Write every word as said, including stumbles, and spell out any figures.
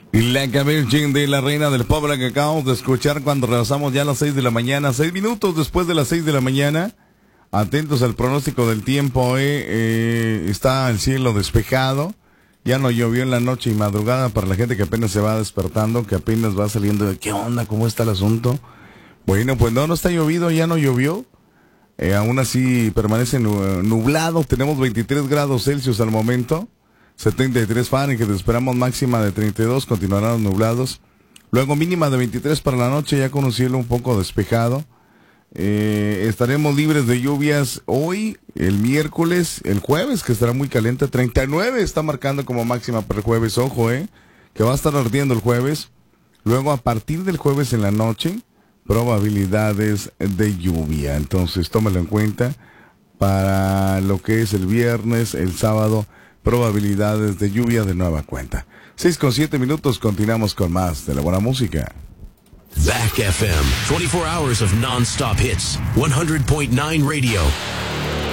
Y la Virgin de la reina del pop, la que acabamos de escuchar cuando regresamos ya a las seis de la mañana, seis minutos después de las seis de la mañana. Atentos al pronóstico del tiempo, eh, eh, está el cielo despejado, ya no llovió en la noche y madrugada para la gente que apenas se va despertando, que apenas va saliendo de qué onda, cómo está el asunto. Bueno, pues no, no está llovido, ya no llovió, eh, aún así permanece nublado, tenemos veintitrés grados Celsius al momento, setenta y tres Fahrenheit, esperamos máxima de treinta y dos, continuarán nublados, luego mínima de veintitrés para la noche, ya con un cielo un poco despejado. Eh, estaremos libres de lluvias hoy, el miércoles, el jueves, que estará muy caliente, treinta y nueve está marcando como máxima para el jueves, ojo, eh, que va a estar ardiendo el jueves. Luego a partir del jueves en la noche, probabilidades de lluvia, entonces tómalo en cuenta para lo que es el viernes, el sábado, probabilidades de lluvia de nueva cuenta. seis con siete minutos, continuamos con más de la buena música. Back F M, twenty-four hours of non-stop hits, one hundred point nine radio.